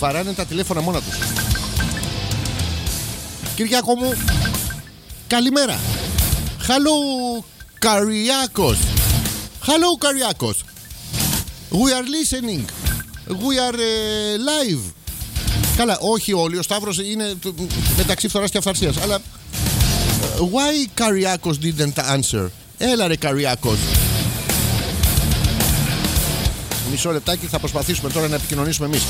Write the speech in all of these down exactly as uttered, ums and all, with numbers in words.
βαράνε τα τηλέφωνα μόνα τους. Κυριάκο μου, καλημέρα. Hello, Kyriakos. Hello, Kyriakos. We are listening. We are uh, live. Καλά, όχι όλοι. Ο Σταύρος είναι μεταξύ φθοράς και αυθαρσίας. Αλλά why Kyriakos didn't answer? Έλα ρε Kyriakos. Μισό λεπτάκι, θα προσπαθήσουμε τώρα να επικοινωνήσουμε εμείς.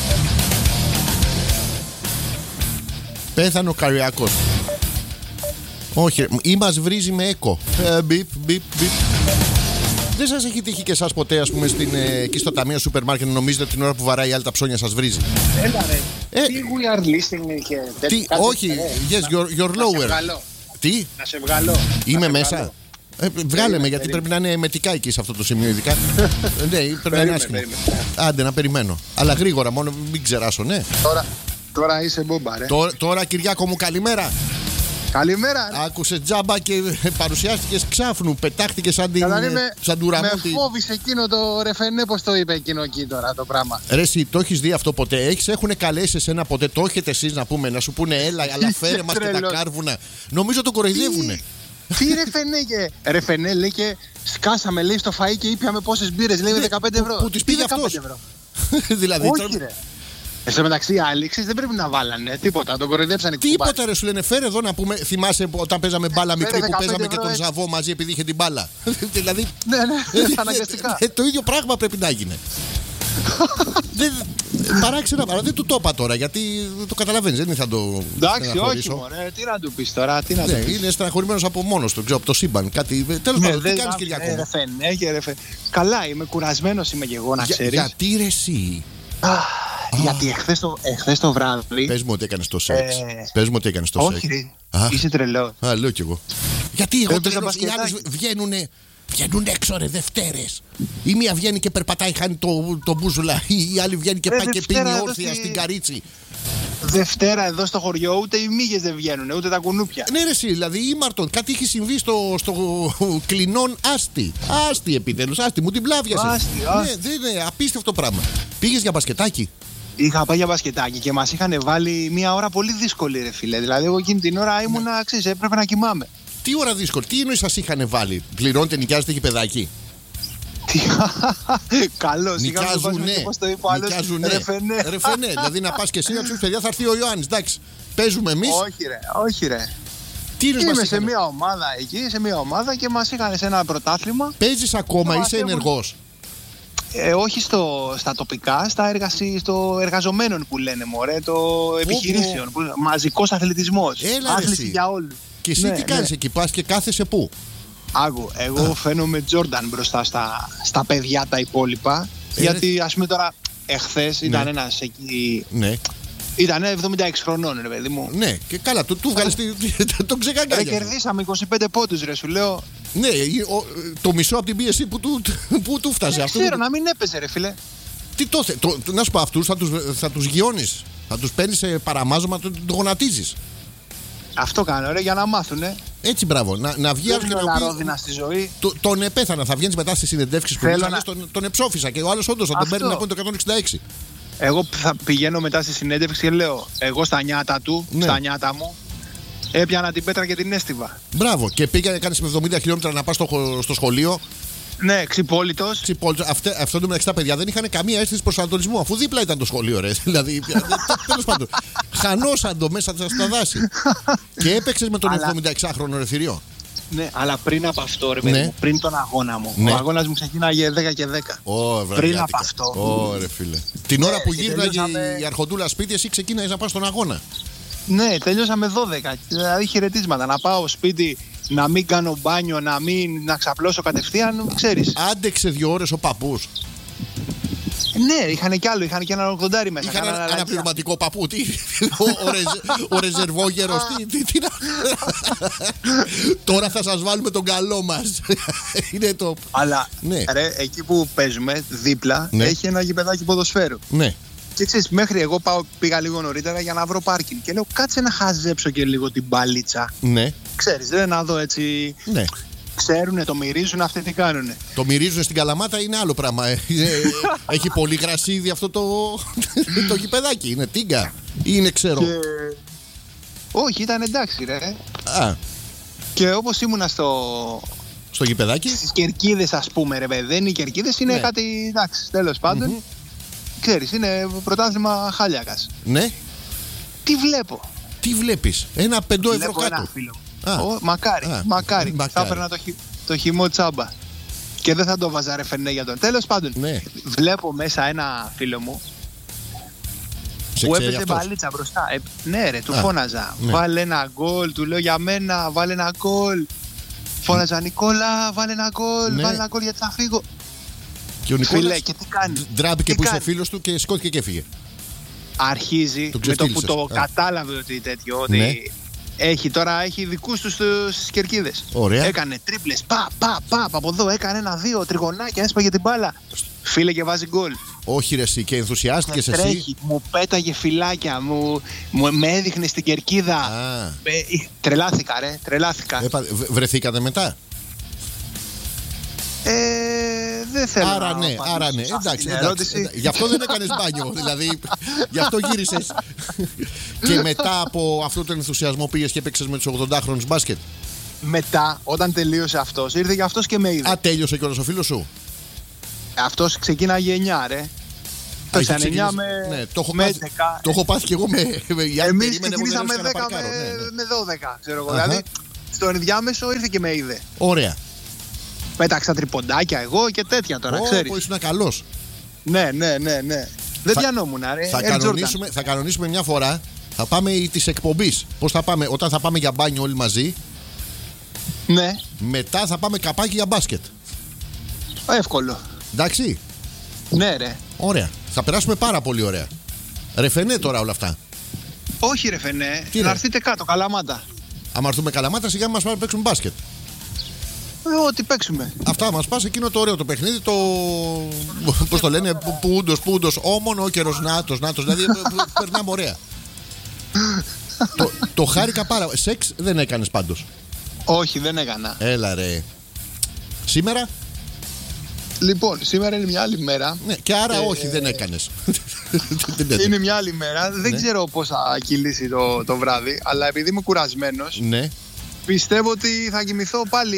Πέθανε ο Kyriakos. Όχι, ή μας βρίζει με έκο. Μπιπ, μπιπ, μπιπ. Δεν σας έχει τύχει και εσάς ποτέ, ας πούμε, στην, ε, εκεί στο ταμείο σούπερ μάρκετ, νομίζετε την ώρα που βαράει η άλλη τα ψώνια σας βρίζει? Έλα ρε, ε, τι we are listening και τι, όχι, yes, you're, you're lower. Να Τι? Να σε βγάλω. Είμαι σε μέσα. Ε, βγάλε με, γιατί πρέπει να είναι μετικά εκεί σε αυτό το σημείο, ειδικά. Ναι, πρέπει να είναι άσχημο. Άντε, να περιμένω. Αλλά γρήγορα, μόνο μην ξεράσω, ναι. Τώρα, τώρα είσαι μπόμπα, ρε. Τώρα, τώρα, Κυριάκο μου, καλημέρα. Καλημέρα, ρε. Άκουσε τζάμπα και παρουσιάστηκες ξάφνου. Πετάχτηκε σαν την. Σαν του με φόβησε εκείνο το ρεφενέ, πώς το είπε εκείνο εκεί τώρα το πράγμα. Ρε, εσύ το έχεις δει αυτό ποτέ? Έχεις, έχουν καλέσει εσένα ποτέ? Το έχετε εσείς να πούμε, να σου πούνε έλα, αλλά φέρε μας και τα κάρβουνα? Νομίζω το κοροϊδεύουνε. Τι ρεφενέ και. Ρεφενέ λέει και σκάσαμε, λέει, στο φαΐ και ήπιαμε πόσες μπύρες, λέει, με δεκαπέντε ευρώ. Που τις πήγε αυτός. Δηλαδή. Όχι, ρε. Εν τω μεταξύ, οι άλλοι δεν πρέπει να βάλανε τίποτα. Τον κοροϊδέψανε. Τίποτα, ρε, σου λένε φέρε εδώ να πούμε. Θυμάσαι όταν παίζαμε μπάλα μικρή που παίζαμε και τον Ζαβό μαζί επειδή είχε την μπάλα? Δηλαδή. Ναι, ναι, αναγκαστικά. Το ίδιο πράγμα πρέπει να γίνει. Παράξενα, αλλά δεν του το είπα τώρα γιατί το καταλαβαίνεις. Δεν θα το. Εντάξει, όχι, μωρέ, τι να του πεις τώρα, τι να του πεις. Είναι στεναχωρημένος από μόνος του, ξέρω, από το σύμπαν. Τέλος πάντων, τι κάνεις, Κυριάκο? Καλά, είμαι κουρασμένος, είμαι και εγώ, να ξέρεις. Γιατί ρε εσύ? Γιατί εχθές το, εχθές το βράδυ. Πες μου ότι έκανες το σεξ. Ε... Πες μου ότι έκανες το σεξ. Όχι, ρε. Είσαι τρελός. Α, λέω κι εγώ. Γιατί εγώ τρελός, οι άλλοι βγαίνουνε. Βγαίνουν έξω, ρε, Δευτέρες. Η μία βγαίνει και περπατάει, χάνει το, το μπούζουλα. Η άλλη βγαίνει και πάει και πίνει όρθια στην Καρίτσι. Δευτέρα εδώ στο χωριό ούτε οι μύγες δεν βγαίνουν, ούτε τα κουνούπια. Ναι, ρε, εσύ, δηλαδή ήμαρτον. Κάτι έχει συμβεί στο, στο κλινόν Άστι. Άστι επιτέλους, Άστι, μου την πλάβιασε. Άστι, άστι. Ναι, δεν είναι απίστευτο πράγμα. Πήγες για μπασκετάκι? Είχα πάει για μπασκετάκι και μας είχαν βάλει μια ώρα πολύ δύσκολη, ρε φίλε. Δηλαδή, εγώ εκείνη την ώρα ήμουνα, ξέρεις, έπρεπε να κοιμάμαι. Τι ώρα δύσκολη, τι εννοείς σας είχαν βάλει? Πληρώνετε, νοικιάζετε και παιδάκι? Καλώς, νοικιάζουνε. Νοικιάζουνε. Ρεφενέ. Ρεφενέ. Δηλαδή να πας και εσύ να τους παιδιά, θα έρθει ο Ιωάννης. Εντάξει, παίζουμε εμείς. Όχι, ρε, όχι, ρε. Τι είναι? Είμαι σε μια ομάδα εκεί, σε μια ομάδα και μας είχαν σε ένα πρωτάθλημα. Παίζεις ακόμα, είσαι ενεργός? Ε, όχι στο, στα τοπικά, στα εργασί, στο εργαζομένων που λένε, μωρέ, το επιχειρήσεων. Που, μαζικός αθλητισμός. Έλα, άθληση για όλους. Και εσύ, ναι, τι κάνεις, ναι, εκεί, πας και κάθεσαι πού? Άκου, εγώ Α. φαίνομαι Τζόρνταν μπροστά στα, στα παιδιά τα υπόλοιπα. Ε, γιατί ας πούμε τώρα εχθές, ναι, ήταν ένας εκεί. Ναι. Ήταν εβδομήντα έξι χρονών, ρε παιδί μου. Ναι, και καλά, του, του βγάλεις τον ξεκαγκάγια. Ρε, κερδίσαμε είκοσι πέντε πόντους, ρε, σου λέω. Ναι, το μισό από την πίεση που του, που του φτάσε. Δεν ξέρω, να μην έπαιζε, ρε φίλε. Τι το, το, το, να σου πω, αυτούς θα τους, θα τους γιώνεις. Θα τους παίρνεις σε παραμάζωμα, το, το γονατίζεις. Αυτό κάνω, ρε, για να μάθουνε. Έτσι, μπράβο. Να, να βγει άλλο και να πει. Στη ζωή. Το, τον επέθανα. Θα βγαίνεις μετά στις συνεντεύξεις που να... τον, τον εψόφισα και ο άλλος όντως θα τον παίρνει να πούμε το εκατόν εξήντα έξι. Εγώ θα πηγαίνω μετά στη συνέντευξη και λέω, εγώ στα νιάτα του, ναι, στα νιάτα μου, έπιανα την πέτρα και την έστιβα. Μπράβο. Και πήγα να κάνεις με εβδομήντα χιλιόμετρα να πας στο, στο σχολείο. Ναι, ξυπόλυτος. Ξυπόλυτος. Αυτό, αυτό το μεταξύ τα παιδιά δεν είχαν καμία αίσθηση προσανατολισμού, αφού δίπλα ήταν το σχολείο, ρε. Δηλαδή, τέλος πάντων. Χανόσαντο μέσα στα δάση. Και έπαιξες με τον εβδομηνταεξάχρονο, ρε θηριό. Ναι, αλλά πριν από αυτό, ρε παιδί, ναι, μου, πριν τον αγώνα μου. Ναι. Ο αγώνας μου ξεκίναγε δέκα και δέκα. Oh, πριν από αυτό. Ωραία, oh, φίλε. Την ώρα που γύρναγε τελειώσαμε... η αρχοντούλα σπίτι, εσύ ξεκίναγες να πας στον αγώνα. Ναι, τελειώσαμε δώδεκα. Δηλαδή χαιρετίσματα. Να πάω σπίτι, να μην κάνω μπάνιο, να μην να ξαπλώσω κατευθείαν, ξέρεις. Άντεξε δύο ώρες ο παππούς. Ναι, είχαν κι άλλο, είχαν κι ένα ογδόντα μέσα. Είχαν ένα αναπληρωματικό παππού. Τι, ο, ο, ρεζ, ο ρεζερβόγερος. τι, τι, τι, τώρα θα σας βάλουμε τον καλό μας. Είναι το... Αλλά ναι, ρε, εκεί που παίζουμε δίπλα, ναι, έχει ένα γηπεδάκι ποδοσφαίρου. Ναι. Και ξέρεις, μέχρι εγώ πάω, πήγα λίγο νωρίτερα για να βρω πάρκινγκ. Και λέω, κάτσε να χαζέψω και λίγο την μπαλίτσα. Ναι. Ξέρεις, δεν να δω έτσι. Ναι. Ξέρουνε, το μυρίζουν, αυτοί τι κάνουνε. Το μυρίζουν στην Καλαμάτα είναι άλλο πράγμα. Έχει πολύ γρασίδι αυτό το, το γηπεδάκι. Είναι τίγκα ή είναι ξέρω. Και... Όχι, ήταν εντάξει ρε. Α. Και όπως ήμουνα στο... Στο γηπεδάκι. Στις κερκίδες ας πούμε ρε παιδί. Δεν είναι οι κερκίδες, είναι ναι. κάτι εντάξει τέλος πάντων. Mm-hmm. Ξέρεις, είναι πρωτάθλημα χάλιακας. Ναι. Τι βλέπω. Τι βλέπεις. Ένα πεντό ευρώ κάτω. Ένα φίλο μου. Α. Ο, μακάρι, Α. μακάρι. μακάρι. Θα έπαιρνα το, χει... το χυμό τσάμπα. Και δεν θα το βάζα ρε φαινέ για τον. Τέλος πάντων. Ναι. Βλέπω μέσα ένα φίλο μου. Σε που έπαιζε μπαλίτσα μπροστά. Ε, ναι, ρε, του Α, φώναζα. Ναι. Βάλε ένα γκολ, του λέω για μένα, βάλε ένα γκολ. Φώναζα Νικόλα, βάλε ένα γκολ, ναι. βάλε ένα γκολ γιατί θα φύγω. Και ο Νικόλας Φίλε, και τι κάνει. Ντράπηκε τι που κάνει. Είσαι φίλος του και σηκώθηκε και έφυγε. Αρχίζει με το που το Α. κατάλαβε ότι τέτοιο. Ότι ναι. έχει τώρα έχει δικούς του στις κερκίδες. Ωραία. Έκανε τρίπλες, πα, πα, πα, από εδώ έκανε ένα-δύο τριγωνάκια, έσπαγε την μπάλα. Φίλε και βάζει γκολ. Όχι ρε εσύ και ενθουσιάστηκες εσύ. Τρέχει, μου πέταγε φυλάκια, μου, μου με έδειχνε στην κερκίδα. Α. Ε, τρελάθηκα ρε, τρελάθηκα. Έπα, βρεθήκατε μετά. Ε, δεν θέλω άρα να ναι, άρα ναι, εντάξει, εντάξει. Γι' αυτό δεν έκανες μπάνιο, δηλαδή γι' αυτό γύρισες. Και μετά από αυτό τον ενθουσιασμό πήγες και έπαιξες με τους ογδοντάχρονους μπάσκετ. Μετά, όταν τελείωσε αυτός, ήρθε και αυτός και με είδε. Α, τέλειωσε κιόλας ο φίλος σου. Αυτός ξεκίναγε εννιά ρε. Το εννιά με, ναι, το, έχω με πάθει, το έχω πάθει κι εγώ με... Εμείς ξεκινήσαμε δέκα με, ναι, ναι. με δώδεκα, ξέρω εγώ. Δηλαδή, στον ενδιάμεσο ήρθε και με είδε. Ωραία. Πέταξα τριποντάκια εγώ και τέτοια τώρα, oh, ξέρεις. Ω, ήσουν καλός. Ναι, ναι, ναι, ναι. Δεν πιανόμουν, ρε. Θα κανονίσουμε, θα κανονίσουμε μια φορά. Θα πάμε της εκπομπής. Πώς θα πάμε, όταν θα πάμε για μπάνιο όλοι μαζί. Ναι. Μετά θα πάμε καπάκι για μπάσκετ. Εύκολο. Εντάξει. Ναι, ρε. Ωραία. Θα περάσουμε πάρα πολύ ωραία. Ρεφενέ τώρα όλα αυτά. Όχι, ρεφενέ. Να έρθετε κάτω, Καλαμάτα. Αν έρθουμε Καλαμάτα, σιγά μας πάμε να παίξουμε μπάσκετ. Ε, ό,τι παίξουμε. Αυτά μας πας εκείνο το ωραίο το παιχνίδι. Το. Πώς το λένε, πούντος, πούντος, όμον, ο καιρός, νάτος, νάτος. Δηλαδή περνάμε ωραία. το, το χάρηκα πάρα. Σεξ δεν έκανες πάντως. Όχι, δεν έκανα. Έλα ρε. Σήμερα. Λοιπόν, σήμερα είναι μια άλλη μέρα. Ναι, και άρα ε, όχι, ε, δεν έκανες. Είναι μια άλλη μέρα. Δεν ναι. ξέρω πώς θα κυλήσει το, το βράδυ, αλλά επειδή είμαι κουρασμένος, ναι. πιστεύω ότι θα κοιμηθώ πάλι.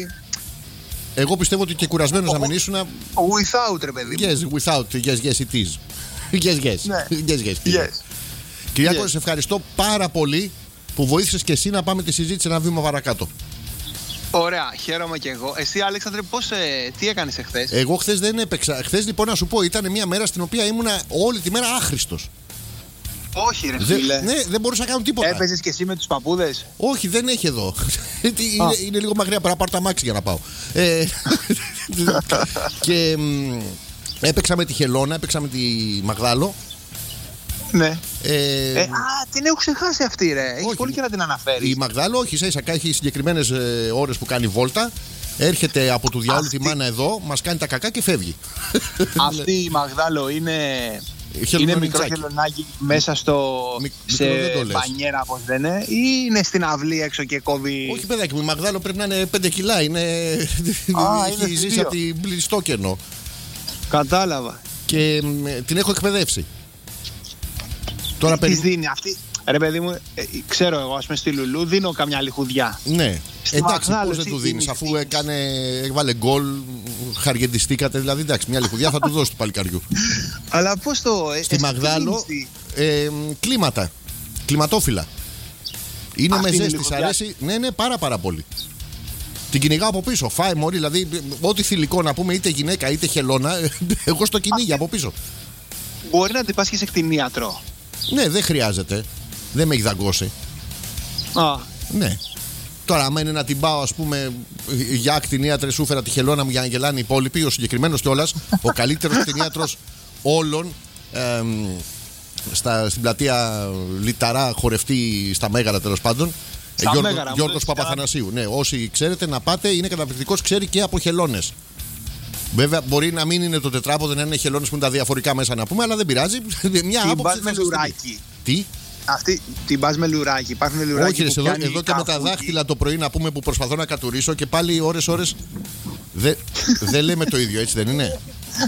Εγώ πιστεύω ότι και κουρασμένος να μην ήσουν. Without, ρε παιδί. Yes, without. Yes, yes, it is. Yes, yes. Ναι. Yes, yes. yes. Κυριάκο, yes. σε ευχαριστώ πάρα πολύ που βοήθησες και εσύ να πάμε τη συζήτηση ένα βήμα παρακάτω. Ωραία, χαίρομαι και εγώ. Εσύ, Αλέξανδρε, πώς, ε, τι έκανες εχθές? Εγώ χθες δεν έπαιξα. Χθες, λοιπόν, να σου πω, ήταν μια μέρα στην οποία ήμουνα όλη τη μέρα άχρηστος. Όχι, ρε φίλε. Ναι, δεν μπορούσα να κάνω τίποτα. Έπαιζες και εσύ με τους παππούδες? Όχι, δεν έχει εδώ. είναι, είναι λίγο μακριά, πρέπει να πάρω τα μάξι για να πάω. Ε, και μ, έπαιξα με τη Χελώνα, έπαιξα με τη Μαγδάλο. Ναι. Ε, ε, α, την έχω ξεχάσει αυτή, ρε. Έχει πολύ και να την αναφέρει. Η Μαγδάλο, όχι, σε ίσα έχει συγκεκριμένες ε, ώρες που κάνει βόλτα. Έρχεται από του διάολου τη μάνα εδώ, μας κάνει τα κακά και φεύγει. Αυτή η Μαγδάλο είναι. Είναι μικρό χελωνάκι μέσα στο. Μι, σε μπανιέρα, πώς λένε, ή είναι στην αυλή έξω και κόβει? Όχι, παιδάκι μου, η Μαγδάλο πρέπει να είναι πέντε κιλά. Είναι. Α, έχει ζήσει από την Πλιστόκενο. Κατάλαβα. Και μ, την έχω εκπαιδεύσει. Τώρα περι... δίνει αυτή. Ρε παιδί μου, ε, ξέρω εγώ, ας πούμε στη Λουλού δίνω καμιά λιχουδιά. Ναι. Στη εντάξει, πώς δεν του δίνεις, αφού έκανε, έβαλε γκολ, χαργεντιστήκατε, δηλαδή εντάξει, μια λιχουδιά θα του δώσει του παλικαριού. Αλλά πώς το. Ε, στη Μαγδάλο, ε, κλίματα, κλιματόφυλλα. Είναι με ζέστη, της αρέσει, ναι, ναι, πάρα πάρα πολύ. Την κυνηγάω από πίσω, φάει μωρή, δηλαδή ό,τι θηλυκό να πούμε, είτε γυναίκα είτε χελώνα, εγώ στο κυνήγι από πίσω. Μπορεί να την πας και σε κτηνίατρο. Ναι, δεν χρειάζεται. Δεν με έχει δαγκώσει. Α. Ναι. Τώρα, άμα είναι να την πάω, ας πούμε, για ακτινίατρε, σου φέρα τη Χελώνα μου για να γελάνε οι υπόλοιποι, ο συγκεκριμένος κιόλας, ο καλύτερος κτηνίατρος όλων, εμ, στα, στην πλατεία Λιταρά, χορευτή στα Μέγαρα τέλος πάντων. Γιώργο, Μέγαρα, Γιώργος Παπαθανασίου. Ναι, όσοι ξέρετε να πάτε, είναι καταπληκτικός, ξέρει και από χελώνες. Βέβαια, μπορεί να μην είναι το τετράποδο, να είναι χελώνες που είναι τα διαφορικά μέσα να πούμε, αλλά δεν πειράζει. Μια άποψη. Με λουράκι. Τι? Αυτή την πας με λουράκι. Υπάρχουν λουράκι. Όχι, εδώ, εδώ και με τα δάχτυλα το πρωί να πούμε που προσπαθώ να κατουρίσω και πάλι ώρες-ώρες. Δεν δε λέμε το ίδιο, έτσι δεν είναι?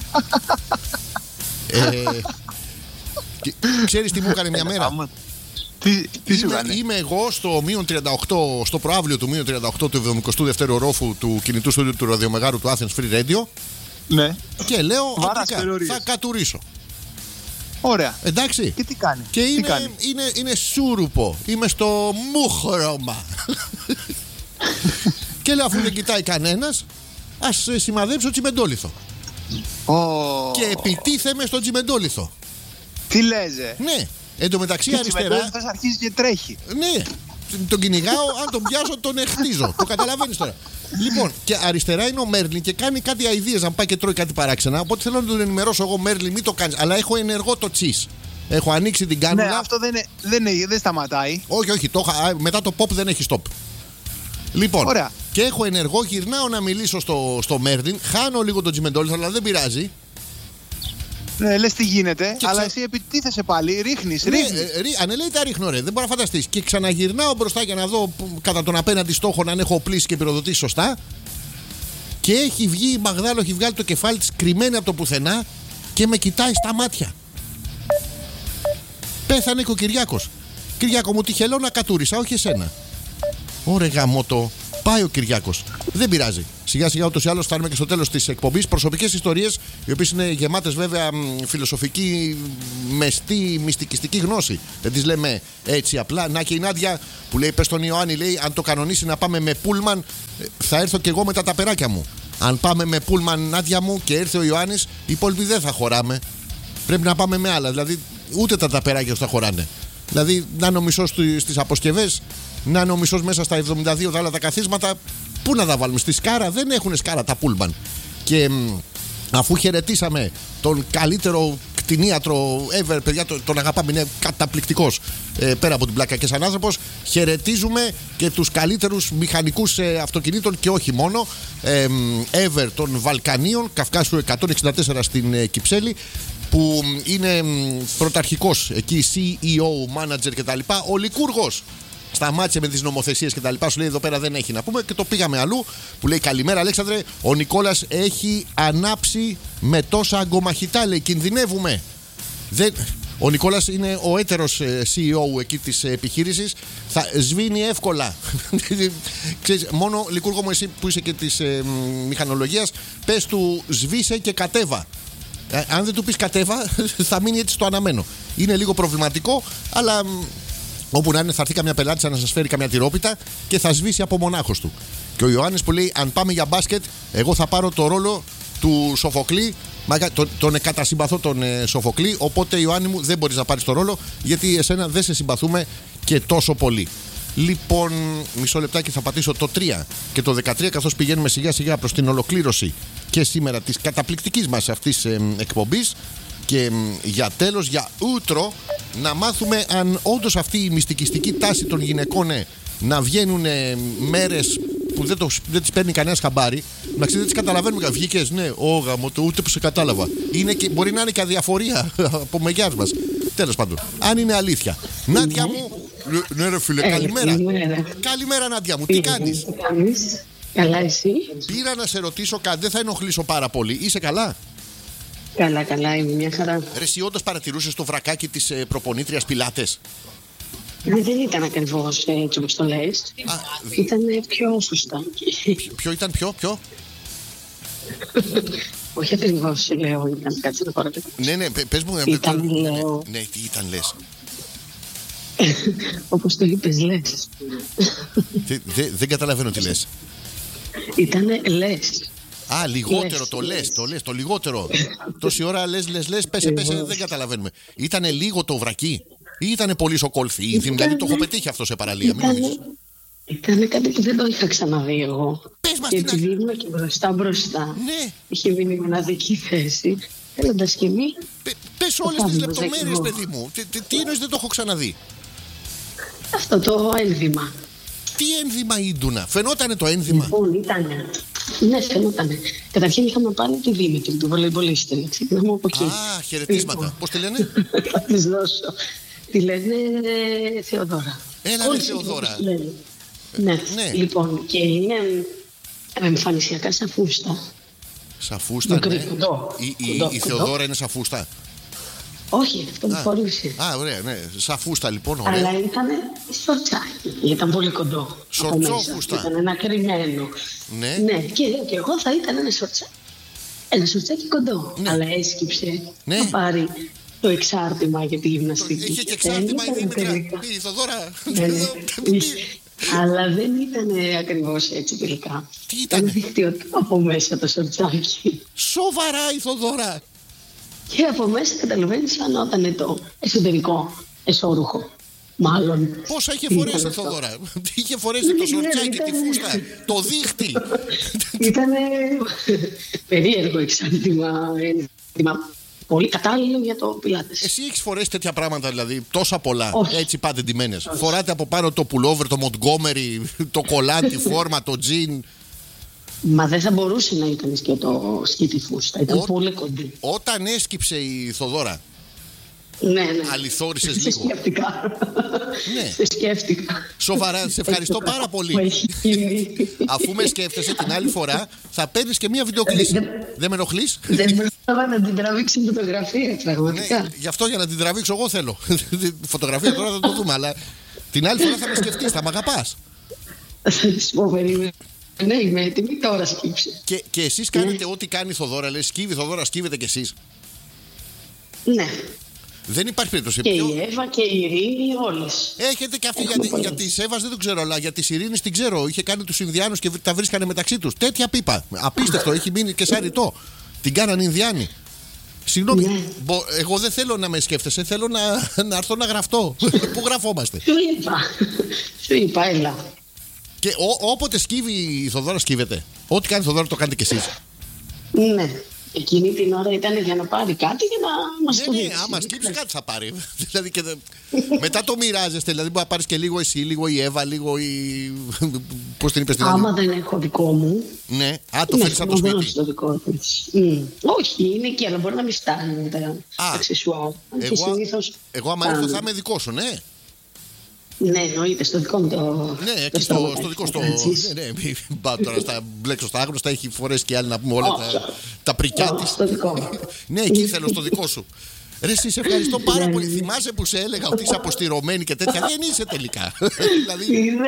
ε, και, ξέρεις τι μου έκανε μια μέρα? Τι, τι σου είμαι, είμαι εγώ στο μείον τριάντα οκτώ, στο προάβλιο του μείον τριάντα οκτώ του εβδομηκοστού δεύτερου ορόφου του κινητού στούντιου του ραδιομεγάρου του Athens Free Radio. Ναι. Και λέω απλικά, θα κατουρίσω. Ωραία. Εντάξει. Και τι κάνει? Και είναι, τι κάνει? είναι, είναι σούρουπο. Είμαι στο μούχρωμα. Και λέω, αφού δεν κοιτάει κανένας, ας σημαδέψω τσιμεντόλιθο. Oh. Και επιτίθεμαι στο τσιμεντόλιθο. Τι λέζε? Ναι. Εν τω μεταξύ αριστερά. Και αρχίζει και τρέχει. Ναι. Τον κυνηγάω, αν τον πιάσω τον εχτίζω. Το καταλαβαίνεις τώρα. Λοιπόν, και αριστερά είναι ο Μέρλιν και κάνει κάτι αηδίες να πάει και τρώει κάτι παράξενα. Οπότε θέλω να τον ενημερώσω εγώ, Μέρλιν, μην το κάνεις. Αλλά έχω ενεργό το τσις. Έχω ανοίξει την κάνουλα. Ναι, αυτό δεν, δεν, δεν σταματάει. Όχι, όχι. Το, μετά το pop δεν έχει stop. Λοιπόν, ωραία. Και έχω ενεργό, γυρνάω να μιλήσω στο, στο Μέρλιν. Χάνω λίγο το τσιμεντόλιθο, αλλά δεν πειράζει. Ναι, λες τι γίνεται, και αλλά ξα... εσύ επιτίθεσαι πάλι, ρίχνεις, ναι, ρίχνεις. Ε, ρί, ανελέει τα ρίχνω, ρε, δεν μπορώ να φανταστείς. Και ξαναγυρνάω μπροστά για να δω που, κατά τον απέναντι στόχο αν έχω οπλίσει και πυροδοτήσει σωστά. Και έχει βγει η Μαγδάλο, έχει βγάλει το κεφάλι της κρυμμένη από το πουθενά και με κοιτάει στα μάτια. Πέθανε και ο Κυριάκος. Κυριάκο μου, τυχελώ να κατούρισα, όχι εσένα. Ωραία, γαμώτο. Πάει ο Κυριάκος. Δεν πειράζει. Σιγά σιγά ούτως ή άλλως φτάνουμε και στο τέλος της εκπομπής. Προσωπικές ιστορίες, οι οποίες είναι γεμάτες βέβαια φιλοσοφική, μεστή, μυστικιστική γνώση. Δεν τις λέμε έτσι απλά. Να και η Νάντια που λέει: πες στον Ιωάννη, λέει, αν το κανονίσει να πάμε με πούλμαν, θα έρθω και εγώ με τα ταπεράκια μου. Αν πάμε με πούλμαν, Νάντια μου, και έρθει ο Ιωάννης, οι υπόλοιποι δεν θα χωράμε. Πρέπει να πάμε με άλλα. Δηλαδή, ούτε τα ταπεράκια θα χωράνε. Δηλαδή, να είναι ο μισός στις αποσκευές, να είναι ο μισός μέσα στα εβδομήντα δύο τα άλλα τα καθίσματα. Πού να τα βάλουμε? Στη σκάρα? Δεν έχουν σκάρα τα πούλμαν. Και μ, αφού χαιρετήσαμε τον καλύτερο κτηνίατρο ever, παιδιά, τον, τον αγαπάμε, είναι καταπληκτικός ε, πέρα από την πλάκα και σαν άνθρωπος, χαιρετίζουμε και τους καλύτερους μηχανικούς ε, αυτοκινήτων και όχι μόνο ε, ever των Βαλκανίων, Καυκάσου εκατόν εξήντα τέσσερα στην ε, Κυψέλη, που είναι πρωταρχικός εκεί, σι ι ο, manager κτλ. Ο Λικούργος σταμάτησε με τις νομοθεσίες και τα λοιπά. Σου λέει εδώ πέρα δεν έχει να πούμε και το πήγαμε αλλού. Που λέει: καλημέρα, Αλέξανδρε. Ο Νικόλας έχει ανάψει με τόσα αγκομαχητά. Λέει: κινδυνεύουμε. Δεν... Ο Νικόλας είναι ο έτερος σι ι ο εκεί της επιχείρησης. Θα σβήνει εύκολα. Ξέρεις, μόνο Λικούργο μου, εσύ που είσαι και της ε, μηχανολογίας, πες του σβήσε και κατέβα. Ε, αν δεν του πεις κατέβα, θα μείνει έτσι στο αναμένο. Είναι λίγο προβληματικό, αλλά όπου να είναι, θα έρθει καμιά πελάτησα να σας φέρει καμιά τυρόπιτα και θα σβήσει από μονάχος του. Και ο Ιωάννης που λέει: αν πάμε για μπάσκετ, εγώ θα πάρω το ρόλο του Σοφοκλή. Τον, τον κατασυμπαθώ τον ε, Σοφοκλή. Οπότε, Ιωάννη μου, δεν μπορείς να πάρεις το ρόλο, γιατί εσένα δεν σε συμπαθούμε και τόσο πολύ. Λοιπόν, μισό λεπτάκι, θα πατήσω το τρία και το δεκατρία, καθώς πηγαίνουμε σιγά σιγά προς την ολοκλήρωση και σήμερα της καταπληκτικής μας αυτής ε, εκπομπής. Και ε, για τέλος, για ούτρο, να μάθουμε αν όντως αυτή η μυστικιστική τάση των γυναικών ε, να βγαίνουν ε, μέρες που δεν, το, δεν τις παίρνει κανένας χαμπάρι. Να ξέρετε, δεν τις καταλαβαίνουμε. Βγήκες, ναι, όγαμο, το ούτε που σε κατάλαβα. Είναι και, μπορεί να είναι και αδιαφορία από μεγιάς μας. Τέλος πάντων, αν είναι αλήθεια. Νάντια μου, ναι ρε φίλε, καλημέρα. Καλημέρα Νάντια μου, τι κάνεις? Καλά, εσύ? Πήρα να σε ρωτήσω κάτι, δεν θα ενοχλήσω πάρα πολύ. Είσαι καλά? Καλά, καλά, είμαι μια χαρά. Ρε, εσύ όντως παρατηρούσες το βρακάκι της ε, προπονήτριας Πιλάτες? Ναι, δεν ήταν ακριβώς έτσι όπως το λες. Α, ήταν πιο σωστά. Ποιο, ποιο ήταν, ποιο, ποιο? Όχι ακριβώς, λέω, ήταν κάτι να πάρω. Ναι, ναι, πες μου. Ήταν, το... λέω... Ναι, τι ήταν, λες? Όπως το είπες, λες. Δε, δε, δεν καταλαβαίνω τι λες. Ήτανε λες. Α, λιγότερο λες, το λες, λες, το λες, το λιγότερο. Τόση ώρα λες, λες, λες, πέσε, πέσε, δεν καταλαβαίνουμε. Ήτανε λίγο το βρακί ή ήτανε πολύ σοκολθή? Ήταν... Δηλαδή το έχω πετύχει αυτό σε παραλία, ήταν... μην νομίζεις. Ήταν κάτι που δεν το είχα ξαναδεί εγώ. Πες μας, και την... επειδή ήμουν και μπροστά μπροστά, ναι. Είχε μείνει με μοναδική θέση. Θέλοντας και εμείς. Πε, πες όλες τις λεπτομέρειες, παιδί μου. Τι, τι, τι εννοείς δεν το έχω ξαναδεί? Αυτό το ένδυμα. Τι ένδυμα ίντουνα? Φαινότανε το ένδυμα? Λοιπόν, ήτανε. Ναι, φαινότανε. Καταρχήν είχαμε πάλι τη Δήμητρη, του βολεϊμπολίστη. Ξεκινάμε από εκεί. Α, χαιρετίσματα. Λοιπόν. Πώς τη λένε? Θα της δώσω. Τη λένε Θεοδώρα. Έλα ρε Θεοδώρα. Ναι. ναι, λοιπόν, και είναι εμφανισιακά σαφούστα. Σαφούστα, μικρή, ναι. Κοντό, η, η, κοντό, η κοντό. Θεοδώρα είναι σαφούστα. Όχι, αυτό μου χωρούσε. Α, ωραία, ναι. Σαφούστα λοιπόν, ωραία. Αλλά ήταν σορτσάκι. Ήταν πολύ κοντό. Σορτσόφουστα. Ήταν ένα κρυμμένο. Ναι. Ναι, και, και εγώ θα ήταν ένα σορτσάκι. Ένα σορτσάκι κοντό. Ναι. Αλλά έσκυψε ναι. να πάρει το εξάρτημα για τη γυμναστική. Είχε και εξάρτημα η Δήμητρα. Η Θοδώρα. Αλλά δεν ήταν ακριβώς έτσι τελικά. Τι ήταν? Ήταν δικτυωτό από μέσα το σορτσάκι. Σοβαρά η Θοδώρα. Και από μέσα καταλαβαίνεις σαν όταν το εσωτερικό εσώρουχο. Μάλλον. Πόσα είχε φορέσει η Θοδώρα? Είχε φορέσει το σορτσάκι, τη φούστα, το δίχτυ. Ήταν περίεργο εξάρτημα. Πολύ κατάλληλο για το πιλάτες. Εσύ έχεις φορέσει τέτοια πράγματα, δηλαδή, τόσα πολλά? Όχι. Έτσι πάτε ντυμένες. Φοράτε από πάνω το pullover, το Montgomery, το κολάν, τη φόρμα, το τζιν. Μα δεν θα μπορούσε να ήταν και το σκήτη φούστα. Ήταν Ό, πολύ κοντή. Όταν έσκυψε η Θοδώρα. Ναι, ναι. Αληθόρισες λίγο. Σε σκέφτηκα. Ναι. Σε σκέφτηκα. Σοβαρά, σε ευχαριστώ πάρα πολύ. Αφού με σκέφτεσαι την άλλη φορά, θα παίρνεις και μία βιντεοκλήση. Δεν με ενοχλείς? Δεν μπορούσα να την τραβήξει φωτογραφία, πραγματικά. Ναι, γι' αυτό για να την τραβήξω εγώ θέλω. Φωτογραφία τώρα θα το δούμε, αλλά την άλλη φορά θα με σκεφτείς, θα μ' αγαπάς. Θα της πω, περίμενε. Ναι, είμαι έτοιμη, τώρα σκύψε. Και, και εσείς κάνετε ό,τι κάνει η Θοδώρα, λες, σκύβει η Θοδώρα, σκύβετε κι εσείς. Ναι. Δεν υπάρχει περίπτωση. Και η Εύα και η Ειρήνη, όλες. Έχετε και αυτή. Γιατί, για τη Εύα δεν το ξέρω, αλλά για τη Ειρήνη την ξέρω. Είχε κάνει τους Ινδιάνους και τα βρίσκανε μεταξύ τους. Τέτοια πίπα. Απίστευτο, έχει μείνει και σαν ρητό. Την κάνανε Ινδιάνοι. Συγγνώμη, ναι. μπο, εγώ δεν θέλω να με σκέφτεσαι, θέλω να, να έρθω να γραφτώ. Πού γραφόμαστε? Σου είπα. Σου είπα, έλα. Και ό, όποτε σκύβει η Θοδώρα, σκύβεται. Ό,τι κάνει η Θοδώρα το κάνετε κι εσείς. Ναι. Εκείνη την ώρα ήταν για να πάρει κάτι για να μας ναι, το ναι, δείξει. Ναι, άμα σκύψει κάτι θα πάρει. δηλαδή και δε... Μετά το μοιράζεστε, δηλαδή μπορεί να πάρεις και λίγο εσύ, λίγο η Εύα, λίγο η... Πώς την είπες την άλλη? Άμα δεν έχω δικό μου. Ναι, α, το φέρεις από το σπίτι. Το δικό της. Mm. Όχι, είναι εκεί, αλλά μπορεί να μην φτάνει τα αξεσουάρ. Εγώ, συνήθως... εγώ άμα έρθω θα είμαι δικό σου, ναι. Ναι, εννοείται, στο δικό μου το. Ναι, εκεί στο, στο, στο δικό στο. Ναι, ναι, μην πάω τώρα στα μπλέξω στα άγνωστα, έχει φορέσει και άλλοι να πούμε όλα τα, τα πρικιά της. Στο δικό μου. Ναι, εκεί θέλω, στο δικό σου. Ρε, εσύ σε ευχαριστώ πάρα πολύ. Θυμάσαι που σε έλεγα ότι είσαι αποστηρωμένη και τέτοια? Δεν είσαι τελικά. δηλαδή...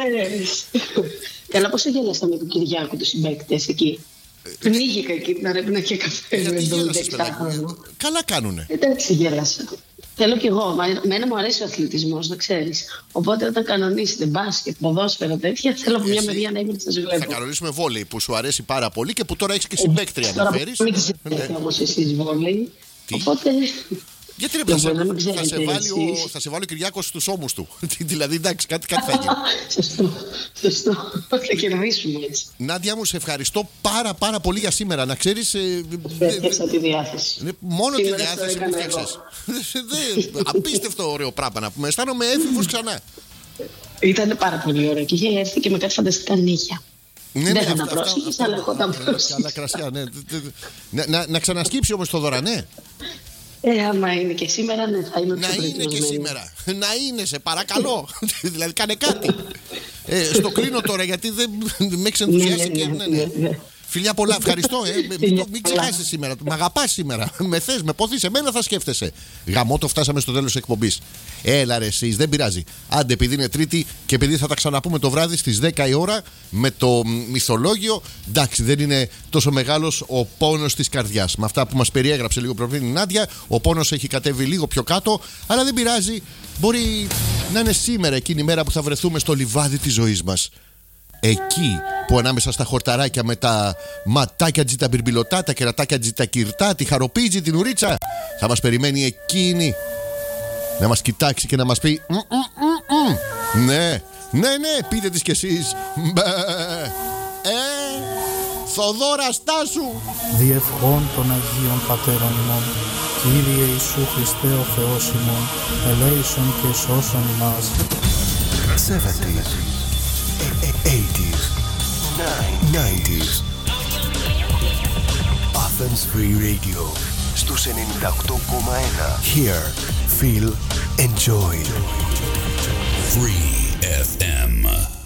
Καλά, πώς γέλασα με τον Κυριάκο του συμπαίκτες εκεί. Πνίγηκα εκεί την ώρα που είχε καφέ με τον δεκαχρόνο. Καλά κάνουνε. Εντάξει, γέλασα. Θέλω κι εγώ. Μένα μου αρέσει ο αθλητισμός, να ξέρεις. Οπότε όταν κανονίσετε μπάσκετ, ποδόσφαιρο, τέτοια, θέλω από μια μεριά να είμαι να σας βλέπω. Θα κανονίσουμε βόλεϊ που σου αρέσει πάρα πολύ και που τώρα έχεις και συμπαίκτρια να φέρεις. Μην ξέρετε όμως εσείς βόλεϊ. Οπότε. Γιατί ρε παιδιά, θα, σε βάλει ο, θα σε βάλει ο Κυριάκος στους ώμους του. δηλαδή εντάξει, κάτι, κάτι θα γίνει. Σωστό, σωστό. Θα κερδίσουμε έτσι. Νάντια μου, σε ευχαριστώ πάρα πάρα πολύ για σήμερα. Να ξέρεις... Έφτιαξα τη διάθεση. Μόνο τη διάθεση που φτιάξες. Απίστευτο ωραίο πράγμα να πούμε. Αισθάνομαι έφηβος ξανά. Ήταν πάρα πολύ ωραίο και είχε έρθει και με κάτι φανταστικά νύχια. Ναι, δεν θα τα πρόσεχες, αλλά εγώ τα πρόσεχες. Καλά κρασιά, ναι. να, να, να ξανασκύψει όμως το δώρα, ναι. Ε, άμα είναι και σήμερα, ναι, θα είναι. Να είναι και σήμερα. Να είναι, σε παρακαλώ. δηλαδή, κάνε κάτι. ε, στο κλείνω τώρα, γιατί δεν με έχεις ενθουσιάσει. ναι, ναι, ναι, ναι. Φιλιά πολλά, ευχαριστώ. Ε. μην μην ξεχάσεις σήμερα. Μ' αγαπάς σήμερα. Με θες, με ποθείς, εμένα θα σκέφτεσαι. Γαμό το, φτάσαμε στο τέλος της εκπομπής. Έλα ρε εσείς, δεν πειράζει. Άντε, επειδή είναι Τρίτη και επειδή θα τα ξαναπούμε το βράδυ στις δέκα η ώρα με το μυθολόγιο. Εντάξει, δεν είναι τόσο μεγάλος ο πόνος της καρδιάς. Με αυτά που μας περιέγραψε λίγο πριν η Νάντια, ο πόνος έχει κατέβει λίγο πιο κάτω, αλλά δεν πειράζει. Μπορεί να είναι σήμερα εκείνη η μέρα που θα βρεθούμε στο λιβάδι της ζωής μας. Εκεί που ανάμεσα στα χορταράκια με τα ματάκια τζι τα μπιρμπιλωτά, τα κερατάκια τζι τα κυρτά, τη χαροπίτζη, την ουρίτσα, θα μας περιμένει εκείνη να μας κοιτάξει και να μας πει μ, μ, μ, μ. Ναι, ναι, ναι, πείτε της κι εσείς. Ε, Θοδώρα, στάσου. Διευχών των Αγίων Πατέρων ημών, Κύριε Ιησού Χριστέ ο Θεός ημών, ελέησον και σώσον ημάς. seventies, eighties, nineties. Athens Free Radio στους ενενήντα οκτώ κόμμα ένα. Hear, feel, Enjoy. Free εφ εμ.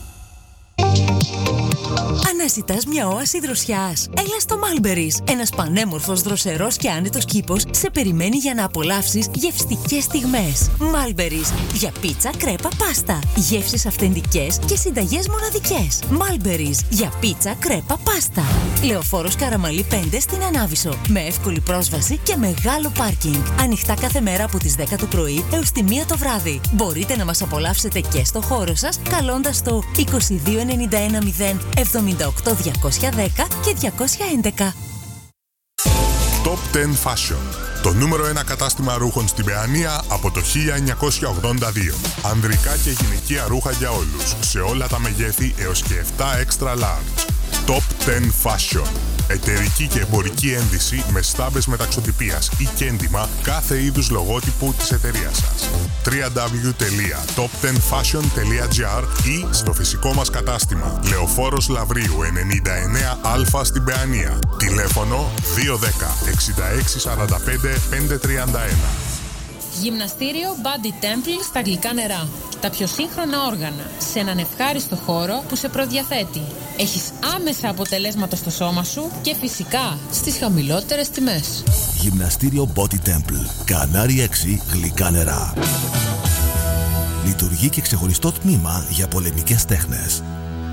Αναζητάς μια όαση δροσιάς? Έλα στο Mulberry's. Ένας πανέμορφος, δροσερός και άνετος κήπος σε περιμένει για να απολαύσεις γευστικές στιγμές. Mulberry's. Για πίτσα, κρέπα, πάστα. Γεύσεις αυθεντικές και συνταγές μοναδικές. Mulberry's. Για πίτσα, κρέπα, πάστα. Λεωφόρος Καραμαλή πέντε στην Ανάβησο. Με εύκολη πρόσβαση και μεγάλο πάρκινγκ. Ανοιχτά κάθε μέρα από τις δέκα το πρωί έως τη μία το βράδυ. Μπορείτε να μας απολαύσετε και στο χώρο σας καλώντας το είκοσι δύο ενενήντα ένα μηδέν εβδομήντα οκτώ διακόσια δέκα και διακόσια έντεκα. Top δέκα Fashion. Το νούμερο ένα κατάστημα ρούχων στην Παιανία από το χίλια εννιακόσια ογδόντα δύο. Ανδρικά και γυναικεία ρούχα για όλους, σε όλα τα μεγέθη έως και επτά extra large. Top δέκα Fashion. Εταιρική και εμπορική ένδυση με στάμπες μεταξωτυπίας ή κέντημα κάθε είδους λογότυπου της εταιρείας σας. double-u double-u double-u τελεία top ten fashion τελεία gr ή στο φυσικό μας κατάστημα Λεωφόρος Λαβρίου ενενήντα εννέα Α στην Παιανία. Τηλέφωνο δύο ένα μηδέν εξήντα έξι σαράντα πέντε πεντακόσια τριάντα ένα. Γυμναστήριο Body Temple στα γλυκά νερά. Τα πιο σύγχρονα όργανα σε έναν ευχάριστο χώρο που σε προδιαθέτει. Έχεις άμεσα αποτελέσματα στο σώμα σου και φυσικά στις χαμηλότερες τιμές. Γυμναστήριο Body Temple. Κανάρι έξι γλυκά νερά. Λειτουργεί και ξεχωριστό τμήμα για πολεμικές τέχνες.